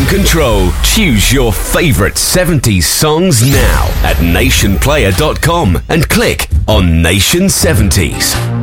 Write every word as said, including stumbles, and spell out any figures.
in control. Choose your favourite seventies songs now at nation player dot com and click on Nation seventies.